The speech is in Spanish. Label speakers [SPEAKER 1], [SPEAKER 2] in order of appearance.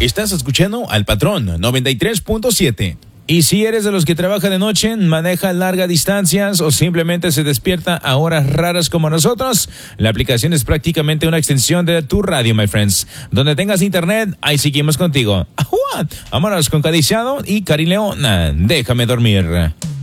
[SPEAKER 1] Estás escuchando al Patrón 93.7. Y si eres de los que trabaja de noche, maneja largas distancias o simplemente se despierta a horas raras como nosotros, la aplicación es prácticamente una extensión de tu radio, my friends. Donde tengas internet, ahí seguimos contigo. ¡Ajua! Vámonos con Cadiciado y Cari León. Déjame dormir.